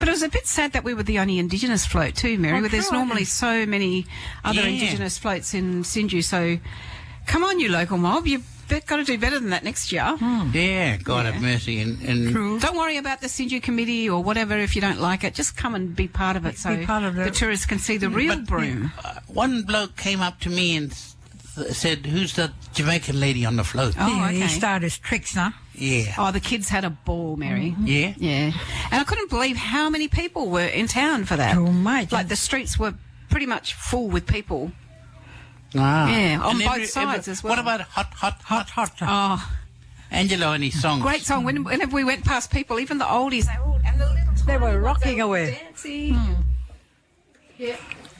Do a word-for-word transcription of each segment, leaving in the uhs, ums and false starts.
But it was a bit sad that we were the only Indigenous float too, Mary. Oh, where there's true, normally so many other Yeah. Indigenous floats in Sinju. So, come on, you local mob, you've got to do better than that next year. Yeah, God Yeah. have mercy. And, and True. Don't worry about the Sinju committee or whatever if you don't like it. Just come and be part of it, so Be part of the it. tourists can see the real But- broom. uh, one bloke came up to me and th- said, "Who's the Jamaican lady on the float?" Oh, Yeah, okay. He started his tricks, huh? Yeah. Oh, the kids had a ball, Mary. Yeah. Yeah. And I couldn't believe how many people were in town for that. Too much. Like the streets were pretty much full with people. Ah. Yeah, on And both sides as well. What about Hot, Hot, Hot, Hot. Oh, Angelo and his songs? great song. When, whenever we went past people, even the oldies, they all, and the little They were tiny ones, rocking they were away. dancing. Yeah.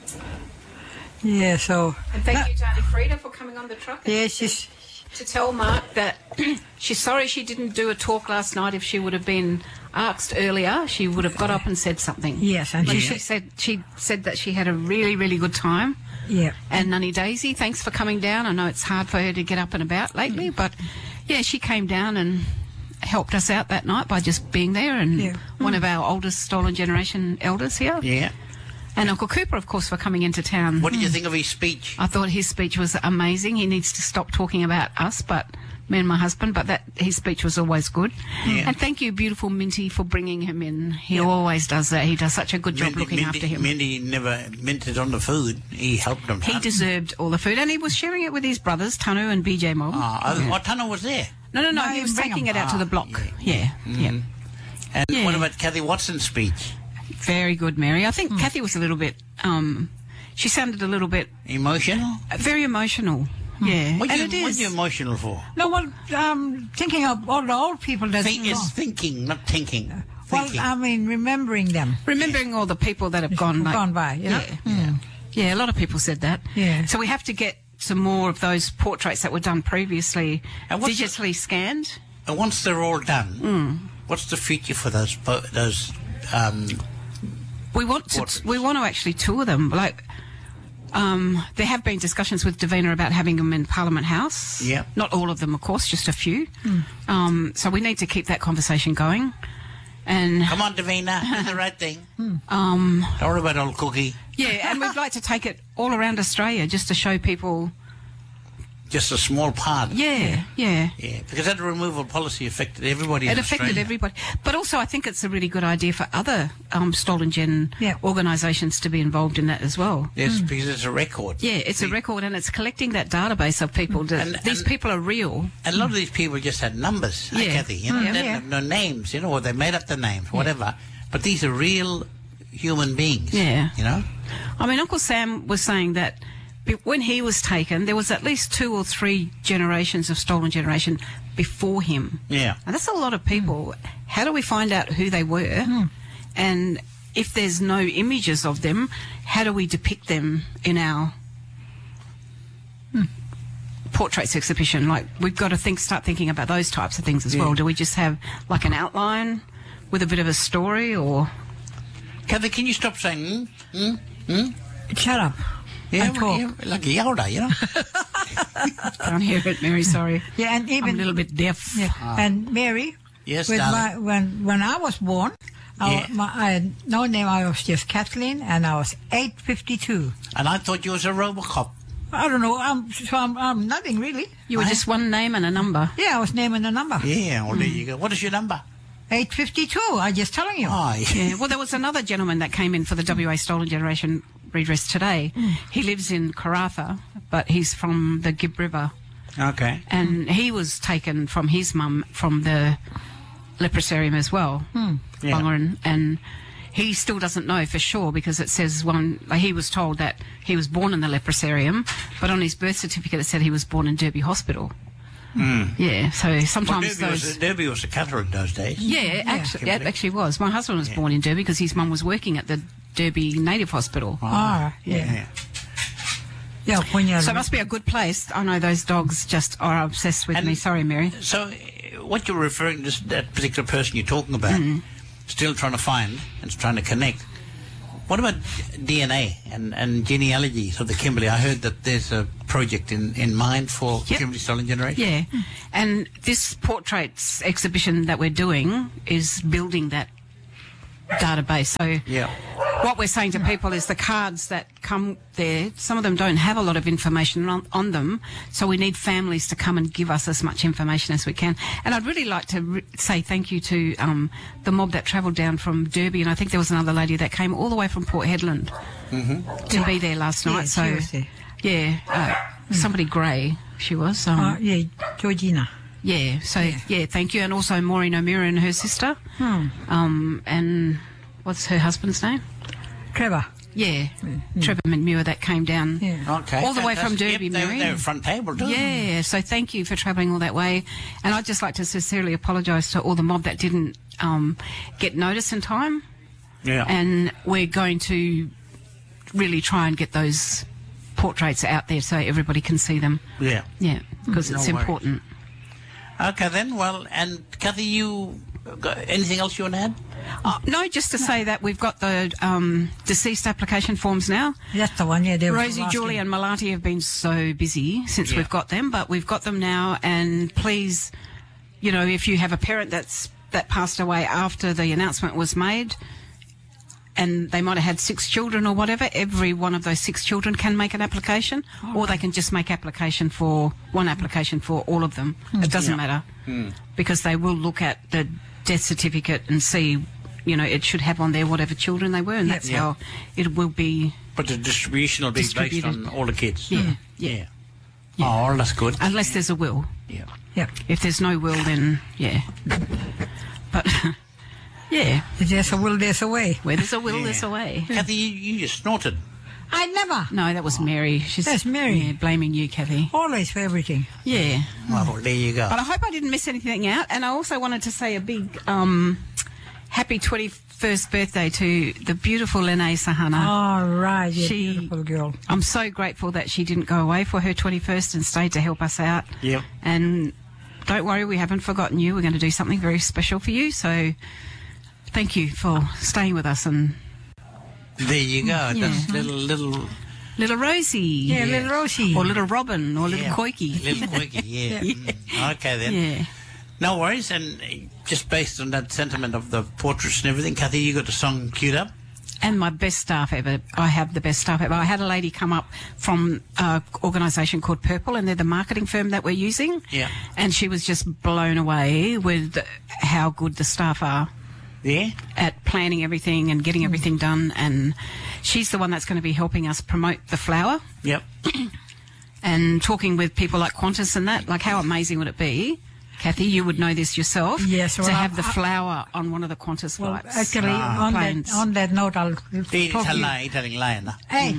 Yeah, so... And thank you to Auntie Frida for coming on the truck. and Yeah, to- she's... to tell Mark that she's sorry she didn't do a talk last night. If she would have been asked earlier, she would have got up and said something. Yes, and But she- she said she said that she had a really, really good time. Yeah. And Nunny Daisy, thanks for coming down. I know it's hard for her to get up and about lately, but yeah, she came down and helped us out that night by just being there, and Yeah. one of our oldest Stolen Generation elders here. Yeah. And Uncle Cooper, of course, for coming into town. What did you think of his speech? I thought his speech was amazing. He needs to stop talking about us, but me and my husband, but that his speech was always good. Yeah. And thank you, beautiful Minty, for bringing him in. He always does that. He does such a good job Mindy, looking Mindy, after him. Mindy never minted on the food. He helped them. He deserved all the food, and he was sharing it with his brothers, Tanu and B J Mob. Ah, oh, oh, Tana was there. no, no, no, No, he was bring taking him. it out to the Ah, block. Yeah, yeah. And Yeah. what about Kathy Watson's speech? Very good, Mary. I Hmm. think Kathy was a little bit, um, she sounded a little bit, Emotional? uh, very emotional. Yeah, What and you, it what is. you emotional for? No, well, um, thinking of all the old people that... Think, Oh. It's thinking, not thinking. Well, Thinking. I mean, remembering them. Remembering all the people that have gone, like, Gone by, you know? Yeah. Yeah, a lot of people said that. Yeah. So we have to get some more of those portraits that were done previously, And what's the- digitally scanned. And once they're all done, Hmm. what's the future for those po- those? Um, We want to Portraits. we want to actually tour them. Like, um, there have been discussions with Davina about having them in Parliament House. Yeah. Not all of them, of course, just a few. Um, so we need to keep that conversation going. And come on, Davina, do the right thing. um, Don't worry about old Cookie. yeah, and we'd like to take it all around Australia just to show people. Just a small part. Yeah, yeah. Yeah, because that removal policy affected everybody. It in affected Australia. everybody. But also I think it's a really good idea for other um, Stolen Gen Yeah. organisations to be involved in that as well. Yes, because it's a record. Yeah, it's a See, record, and it's collecting that database of people. That And- these and- people are real. And a lot of these people just had numbers, Yeah. yeah. Kathy. You know, Mm, they yeah. didn't have no names, you know, or they made up the names, whatever. But these are real human beings. Yeah. You know? I mean, Uncle Sam was saying that be- when he was taken, there was at least two or three generations of Stolen Generation before him. Yeah. And that's a lot of people. How do we find out who they were? And if there's no images of them, how do we depict them in our portraits exhibition? Like, we've got to think, start thinking about those types of things as Yeah. well. Do we just have like an outline with a bit of a story, or Kathy, can you stop saying, mm, mm, mm? Shut up. Yeah, And talk. yeah, like a Yoda, you know? can't hear it, Mary? Sorry, Yeah, and I'm even... a little bit deaf. Yeah. And Mary, Yes, with darling. my, when when I was born, I, Yeah. my, I had no name. I was just Kathleen, and I was eight fifty-two. And I thought you was a Robocop. I don't know. I'm so I'm, I'm nothing really. You were just one name and a number. Yeah, I was naming the number. Yeah, well, there you go. What is your number? eight fifty-two. I just telling you. Oh, yeah. Yeah. Well, there was another gentleman that came in for the W A Stolen Generation redress today. He lives in Karratha, but he's from the Gibb River, Okay. and he was taken from his mum from the leprosarium as well, Yeah. Bungaran, and he still doesn't know for sure because it says one. Like, he was told that he was born in the leprosarium, but on his birth certificate it said he was born in Derby Hospital. Yeah, so Well, sometimes Derby was, those. a, Derby was a cataract those days. Yeah, actually, it actually was. My husband was born in Derby because his mum was working at the Derby Native Hospital. Ah, yeah. Yeah. Yeah, when you're... So it must be a good place. I know those dogs just are obsessed with And- me. Sorry, Mary. So, uh, what you're referring to, that particular person you're talking about, still trying to find and trying to connect. What about D N A and, and genealogies of the Kimberley? I heard that there's a project in, in mind for Yep. Kimberley Stolen Generation. Yeah, and this portraits exhibition that we're doing is building that database. So Yeah. what we're saying to people is the cards that come there, some of them don't have a lot of information on, on them, so we need families to come and give us as much information as we can. And I'd really like to re- say thank you to um, the mob that travelled down from Derby, and I think there was another lady that came all the way from Port Hedland Mm-hmm. to be there last night. Yeah, so she was there. yeah, uh, somebody grey she was. Um, Uh, yeah, Georgina. yeah, so yeah. thank you. And also Maureen O'Meara and her sister. Hmm. Um, and what's her husband's name? Trevor. Yeah, Trevor McMuir that came down. Yeah. Okay. All the way from fantastic. Derby, Yep, they, Mary. they're front table, too. Yeah, so thank you for travelling all that way. And I'd just like to sincerely apologise to all the mob that didn't um, get notice in time. Yeah. And we're going to really try and get those portraits out there so everybody can see them. yeah. Yeah, because No it's worries. important. Okay, then. Well, and Kathy, you got anything else you want to add? Oh, no, just to say that we've got the um, deceased application forms now. That's the one, yeah. They were Rosie, asking. Julie and Malati have been so busy since Yeah. we've got them, but we've got them now, and please, you know, if you have a parent that's that passed away after the announcement was made, and they might have had six children or whatever, every one of those six children can make an application, or they can just make application for one application for all of them. It doesn't matter, because they will look at the death certificate and see, you know, it should have on there whatever children they were, and that's Yeah. how it will be. But the distribution will be based Distributed. on all the kids. Yeah, yeah. Yeah. Oh, that's good. Unless there's a will. Yeah. Yep. If there's no will, then yeah. But yeah, If there's a will, there's a way. where there's a will, Yeah. there's a way. Kathy, you, you just snorted. I never. No, that was Mary. She's That's Mary. Yeah, blaming you, Kathy. Always for everything. Yeah. Well, there you go. But I hope I didn't miss anything out. And I also wanted to say a big um, happy twenty-first birthday to the beautiful Lene Sahana. All right, you She- beautiful girl. I'm so grateful that she didn't go away for her twenty-first and stayed to help us out. Yep. And don't worry, we haven't forgotten you. We're going to do something very special for you. So thank you for staying with us. And There you go. Yeah. That's little, little... little Rosie. Yeah, Yeah. little Rosie. Or little Robin. Or little yeah, Koiki. Little Koiki, yeah. Mm. Okay, then. Yeah. No worries. And uh, just based on that sentiment of the portraits and everything, Kathy, you got the song queued up? And my best staff ever. I have the best staff ever. I had a lady come up from an organisation called Purple, and they're the marketing firm that we're using. Yeah. And she was just blown away with how good the staff are Yeah? at planning everything and getting everything done. And she's the one that's going to be helping us promote the flower Yep. and talking with people like Qantas and that. Like, how amazing would it be? Kathy, you would know this yourself. Yes, well, to have the I- flower on one of the Qantas Well, flights. actually, Ah. on, that, Planes. on that note, I'll Di talk to you. talai, telling lion. Hey,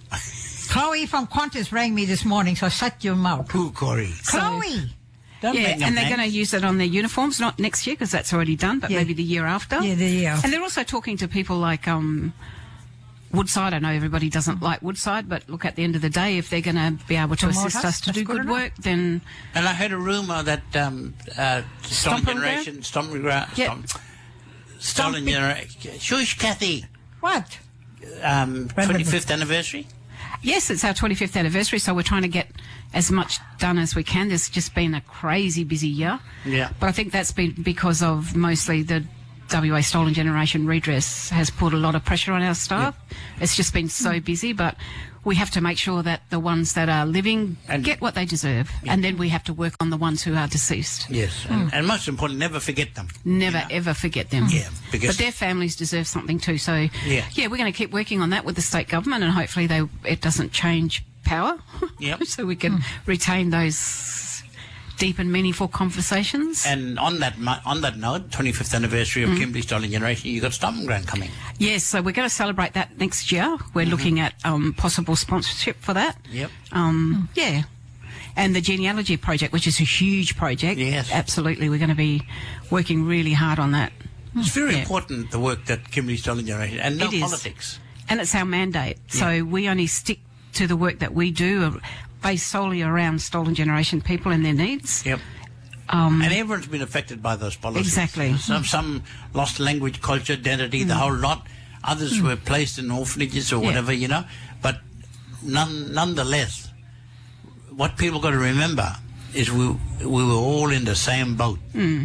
Chloe from Qantas rang me this morning, so shut your mouth. Pooh, Corey. Chloe! Don't Yeah, make no and they're names. going to use it on their uniforms, not next year because that's already done, but Yeah. maybe the year after. Yeah, the year after. And they're also talking to people like um, Woodside. I know everybody doesn't like Woodside, but look, at the end of the day, if they're going to be able to Promote assist us, us to that's do good good enough. work, then And I heard a rumour that um, uh, Stolen Stomper Generation, Stolen Gra- Yep. Stom- Stolen Stomping. Generation, Shush, Kathy, What? um, Random. twenty-fifth anniversary? yes, it's our twenty-fifth anniversary, so we're trying to get as much done as we can. There's just been a crazy busy year. Yeah. But I think that's been because of mostly the W A Stolen Generation redress has put a lot of pressure on our staff. It's just been so busy, but we have to make sure that the ones that are living And- get what they deserve. And then we have to work on the ones who are deceased. Yes. And, and most important, never forget them. Never, You know? ever forget them. Yeah, because- But their families deserve something too. So, Yeah. yeah, we're going to keep working on that with the state government, and hopefully they it doesn't change power. Yep. So we can retain those deep and meaningful conversations. And on that mo- on that note, twenty-fifth anniversary of Mm. Kimberley Stolen Generation, you got Stomping Ground coming. Yes, so we're going to celebrate that next year. We're looking at um, possible sponsorship for that. Yep. Um, yeah. And the genealogy project, which is a huge project. Yes. Absolutely. We're going to be working really hard on that. It's very Yeah. important, the work that Kimberley Stolen Generation, and no It is. politics. And it's our mandate. So we only stick to the work that we do uh, based solely around Stolen Generation people and their needs. Yep. Um, And everyone's been affected by those policies. Exactly. Some, some lost language, culture, identity, the whole lot. Others were placed in orphanages or Yeah. whatever, you know. But none, nonetheless, what people got to remember is we we were all in the same boat.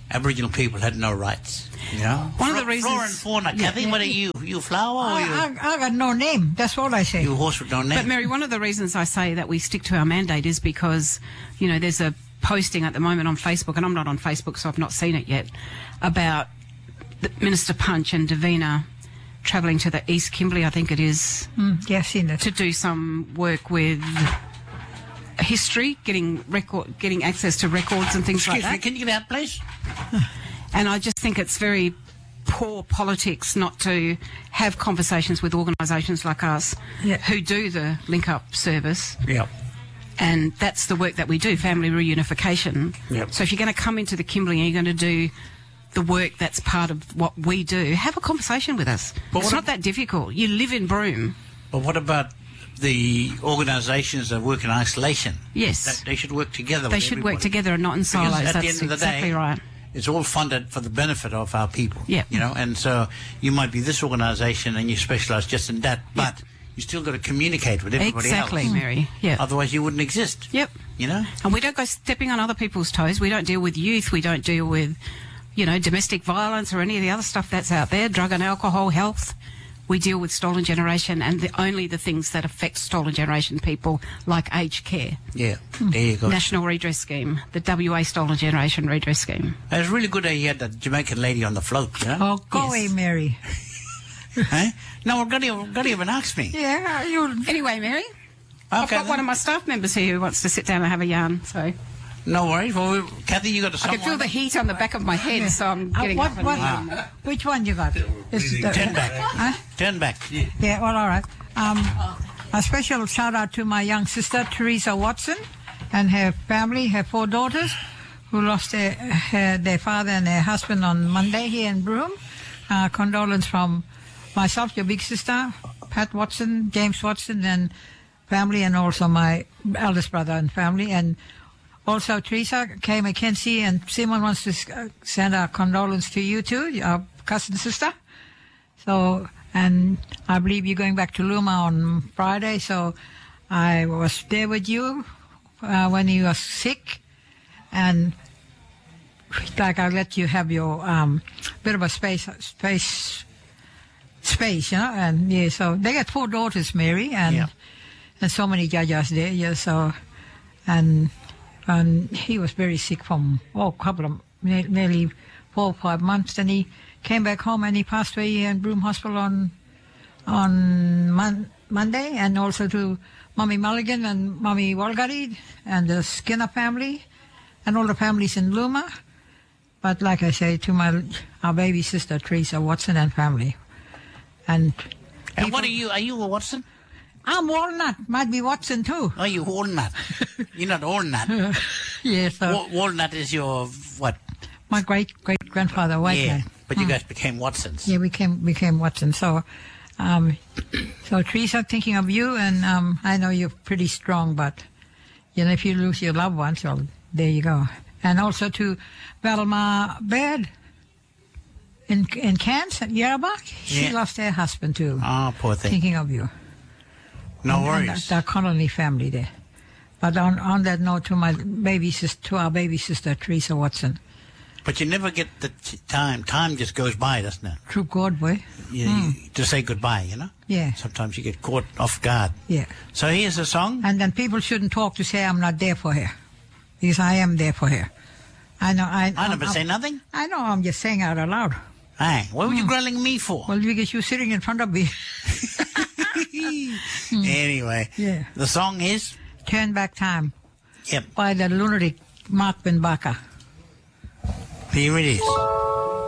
Aboriginal people had no rights. You know? One of the Flo- reasons- Flora and fauna. Yeah. Kathy, what are you? You flower or I, you, I, I got no name. That's all I say. you horse with no name? But Mary, one of the reasons I say that we stick to our mandate is because, you know, there's a posting at the moment on Facebook, and I'm not on Facebook, so I've not seen it yet, about the Minister Punch and Davina travelling to the East Kimberley, I think it is, Mm, yeah, seen it. to do some work with history, getting record, getting access to records and things Excuse like me, that. can you get out, please? And I just think it's very poor politics not to have conversations with organisations like us Yeah. who do the link-up service. Yeah. And that's the work that we do, family reunification. Yep. So if you're going to come into the Kimberley and you're going to do the work that's part of what we do, have a conversation with us. But it's what not ab- that difficult. You live in Broome. But what about the organisations that work in isolation? Yes. That they should work together. They with should everybody. work together and not in Because silos. at That's the end of the exactly day, right. it's all funded for the benefit of our people. Yep. You know, and so you might be this organisation and you specialise just in that, but you still got to communicate with everybody Exactly, else. Mary. Yeah. Otherwise, you wouldn't exist. Yep. You know. And we don't go stepping on other people's toes. We don't deal with youth. We don't deal with, you know, domestic violence or any of the other stuff that's out there, drug and alcohol, health. We deal with stolen generation and the, only the things that affect stolen generation people, like aged care, Yeah. There you go. National Redress Scheme, the W A Stolen Generation Redress Scheme. It was really good that you had that Jamaican lady on the float. You know. Oh, go Yes. away, Mary. Huh? No, we're going to even ask me. Yeah, you. Anyway, Mary, I've Okay. got one of my staff members here who wants to sit down and have a yarn, so No worries. Well, we, Kathy, you got a I song. can feel on? the heat on the back of my head, so I'm Uh, getting what, up and what, yarn. which one you got? Is the- Turn back. Huh? Turn back. Yeah, well, all right. Um, a special shout out to my young sister, Teresa Watson, and her family, her four daughters, who lost their, her, their father and their husband on Monday here in Broome. Uh, condolence from myself, your big sister, Pat Watson, James Watson, and family, and also my eldest brother and family. And also Teresa, Kay McKenzie, and Simon wants to s- uh, send our condolence to you too, our cousin sister. So, and I believe you're going back to Luma on Friday, so I was there with you uh, when you were sick, and like I let you have your um, bit of a space, space, space, you know, and yeah, so they got four daughters, Mary, and Yeah. and so many judges there, yeah, so, and and he was very sick from, oh, a couple of, ne- nearly four or five months. Then he came back home and he passed away here in Broome Hospital on on mon- Monday, and also to Mommy Mulligan and Mommy Walgari and the Skinner family and all the families in Luma. But like I say, to my our baby sister, Teresa Watson, and family. And And what are you? Are you a Watson? I'm Walnut, might be Watson too. Are you Walnut? You're not Walnut. Yeah, so Wa- Walnut is your what? my great great grandfather, white Yeah, man. but you guys became Watsons. Yeah, we came became Watson. So, um, so Teresa, thinking of you, and um, I know you're pretty strong, but you know if you lose your loved ones, well, there you go. And also to Velma Baird in in Cairns, Yarrabah, she Yeah. lost her husband too. Oh, poor thing. Thinking of you. No And worries. The, the Connolly family there. But on on that note, to my baby sister, to our baby sister Teresa Watson. But you never get the t- time. Time just goes by, doesn't it? True God, boy. You, you, to say goodbye, you know? Yeah. Sometimes you get caught off guard. Yeah. So here's a song. And then people shouldn't talk to say I'm not there for her, because I am there for her. I know. I, I never I'm- say nothing. I know. I'm just saying out aloud. Hey, what were you grilling me for? Well, because you're sitting in front of me. Anyway, Yeah. the song is. Turn Back Time Yep, by the lunatic Mark Ben Barker. here it is.